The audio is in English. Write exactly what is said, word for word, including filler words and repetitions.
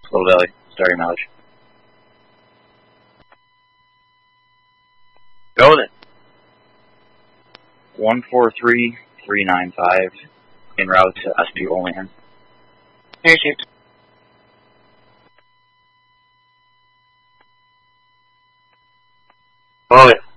Little Valley, starting mileage. Go then. one four three three nine five, en route to S P Olean. Here, Chief. Go then.